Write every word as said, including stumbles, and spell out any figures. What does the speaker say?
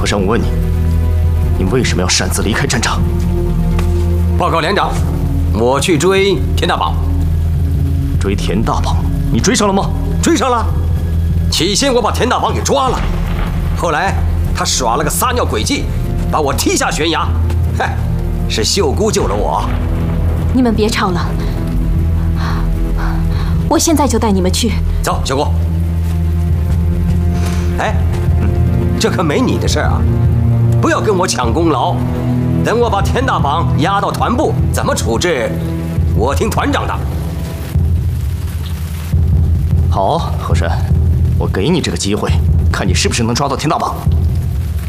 和尚，我问你，你为什么要擅自离开战场？ 报告连长，我去追田大宝。 追田大宝？你追上了吗？ 追上了。起先我把田大宝给抓了，后来他耍了个撒尿诡计，把我踢下悬崖。嗨，是秀姑救了我。 你们别吵了，我现在就带你们去。 走，秀姑。哎，这可没你的事儿啊！不要跟我抢功劳。等我把田大宝押到团部，怎么处置，我听团长的。 好，和珅，我给你这个机会，看你是不是能抓到田大宝。